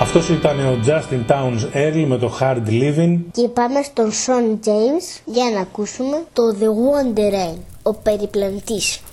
Αυτός ήταν ο Justin Townes Earl με το Hard Living. Και πάμε στον Sean James για να ακούσουμε το The Wanderer, ο περιπλανητής.